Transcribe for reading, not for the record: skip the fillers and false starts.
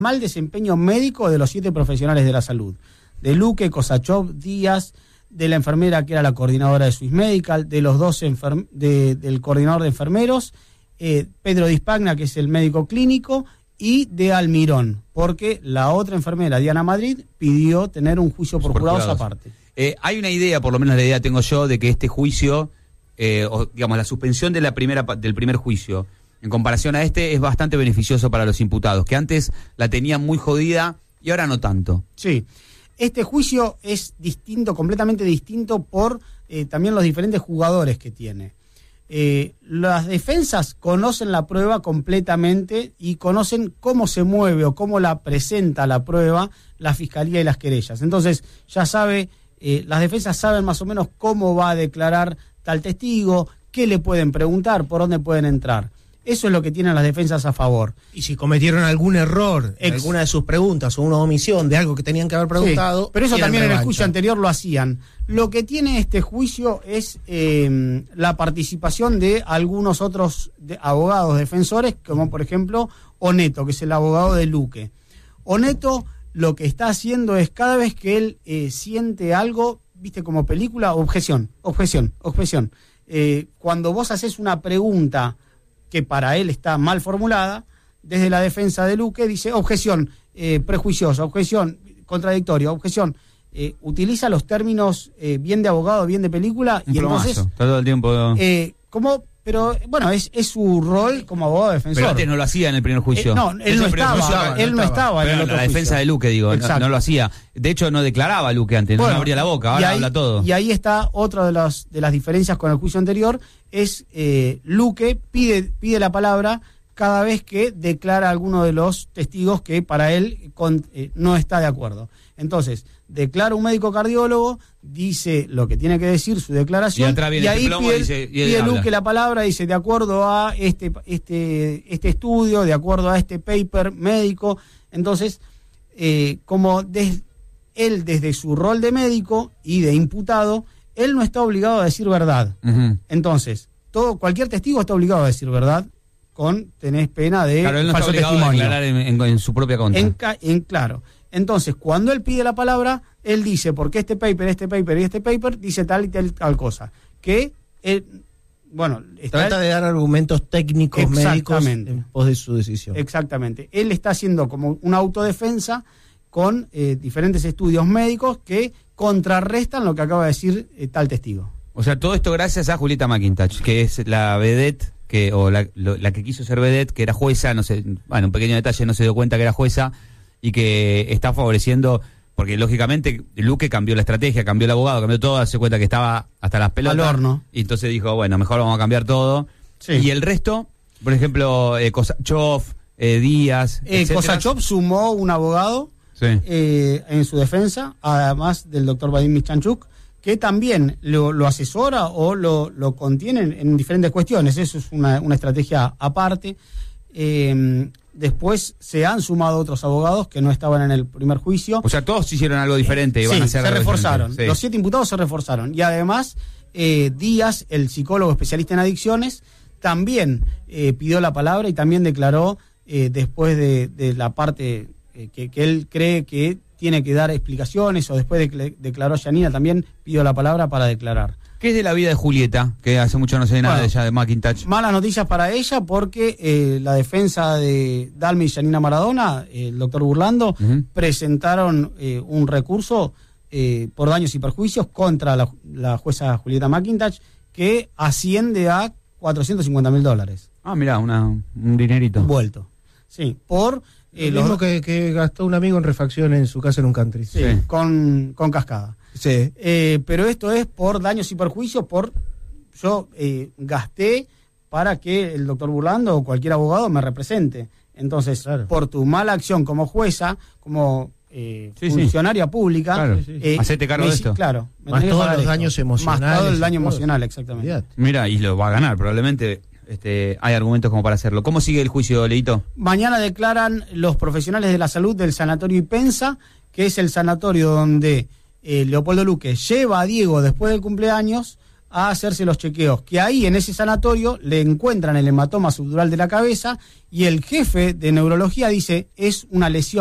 mal desempeño médico de los 7 profesionales de la salud, de Luque, Kosachov, Díaz, de la enfermera que era la coordinadora de Swiss Medical, de los 2 del coordinador de enfermeros, Pedro Dispagna, que es el médico clínico, y de Almirón, porque la otra enfermera, Diana Madrid, pidió tener un juicio por jurados aparte. Hay una idea, por lo menos la idea tengo yo, de que este juicio, o digamos la suspensión de del primer juicio, en comparación a este, es bastante beneficioso para los imputados, que antes la tenían muy jodida y ahora no tanto. Sí, este juicio es distinto, completamente distinto por también los diferentes jugadores que tiene. Las defensas conocen la prueba completamente y conocen cómo se mueve o cómo la presenta la prueba la fiscalía y las querellas. Entonces, ya las defensas saben más o menos cómo va a declarar tal testigo, qué le pueden preguntar, por dónde pueden entrar. Eso es lo que tienen las defensas a favor. Y si cometieron algún error en alguna de sus preguntas o una omisión de algo que tenían que haber preguntado... Sí, pero eso también en el juicio anterior lo hacían. Lo que tiene este juicio es la participación de algunos otros abogados defensores, como por ejemplo Oneto, que es el abogado de Luque. Oneto lo que está haciendo es, cada vez que él siente algo, viste, como película, objeción. Cuando vos haces una pregunta que para él está mal formulada, desde la defensa de Luque dice objeción prejuiciosa, objeción contradictoria, objeción. Utiliza los términos bien de abogado, bien de película, un y plomazo, entonces todo el tiempo. Pero bueno, es su rol como abogado defensor. Pero antes no lo hacía en el primer juicio. No, él no estaba. Pero en la defensa de Luque, digo, no lo hacía. De hecho, no declaraba Luque antes, no abría la boca, ahora habla todo. Y ahí está otra de las diferencias con el juicio anterior, es Luque pide la palabra cada vez que declara alguno de los testigos que para él no está de acuerdo. Entonces, declara un médico cardiólogo, dice lo que tiene que decir, su declaración, y ahí pide Luque la palabra, dice de acuerdo a este estudio, de acuerdo a este paper médico. Entonces, como él desde su rol de médico y de imputado, él no está obligado a decir verdad. Uh-huh. Entonces, cualquier testigo está obligado a decir verdad, tenés pena de claro, él no falso está obligado testimonio. A declarar en su propia contra. Claro. Entonces, cuando él pide la palabra, él dice, porque este paper y este paper dice tal y tal cosa. Que, trata de dar argumentos técnicos médicos en pos de su decisión. Exactamente. Él está haciendo como una autodefensa con diferentes estudios médicos que contrarrestan lo que acaba de decir tal testigo. O sea, todo esto gracias a Julieta McIntosh, que es la vedette, la que quiso ser vedette, que era jueza, no sé, bueno, un pequeño detalle, no se dio cuenta que era jueza, y que está favoreciendo, porque lógicamente Luque cambió la estrategia, cambió el abogado, cambió todo, se cuenta que estaba hasta las pelotas. Al horno. Y entonces dijo, bueno, mejor vamos a cambiar todo. Sí. Y el resto, por ejemplo, Kosachov, Díaz, Kosachov sumó un abogado en su defensa, además del doctor Vadim Michanchuk, que también lo asesora o lo contiene en diferentes cuestiones. Eso es una estrategia aparte. Después se han sumado otros abogados que no estaban en el primer juicio. O sea, todos hicieron algo diferente. Se reforzaron. Sí. Los 7 imputados se reforzaron. Y además, Díaz, el psicólogo especialista en adicciones, también pidió la palabra y también declaró después de la parte que él cree que tiene que dar explicaciones, o después de que declaró Yanina, también pidió la palabra para declarar. ¿Qué es de la vida de Julieta? Que hace mucho no sé nada de ella, de McIntosh. Malas noticias para ella, porque la defensa de Dalmi y Yanina Maradona, el doctor Burlando, presentaron un recurso por daños y perjuicios contra la jueza Julieta McIntosh, que asciende a $450,000. Ah, mirá, un dinerito. Vuelto. Sí, por... lo mismo que gastó un amigo en refacción en su casa en un country. Sí. Con cascada. Sí. Pero esto es por daños y perjuicios, yo gasté para que el doctor Burlando o cualquier abogado me represente. Entonces, claro, por tu mala acción como jueza, como funcionaria pública, claro, hacete cargo de esto. Claro. Más todos los daños emocionales. Más todo el daño emocional, exactamente. Mira, y lo va a ganar probablemente. Hay argumentos como para hacerlo. ¿Cómo sigue el juicio, Leito? Mañana declaran los profesionales de la salud del Sanatorio Ipensa, que es el sanatorio donde Leopoldo Luque lleva a Diego después del cumpleaños a hacerse los chequeos, que ahí en ese sanatorio le encuentran el hematoma subdural de la cabeza y el jefe de neurología dice es una lesión